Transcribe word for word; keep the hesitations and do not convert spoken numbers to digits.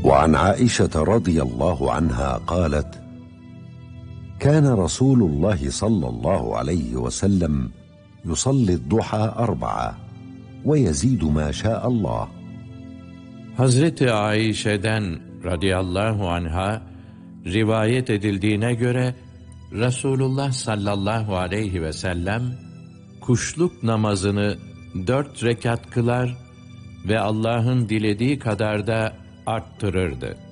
وعن عائشة رضي الله عنها قالت: كان رسول الله صلى الله عليه وسلم يصلي الضحى أربعة ويزيد ما شاء الله. Hazreti Ayşe'den radıyallahu anha rivayet edildiğine göre Resulullah sallallahu aleyhi ve sellem kuşluk namazını dört rekat kılar ve Allah'ın dilediği kadar da arttırırdı.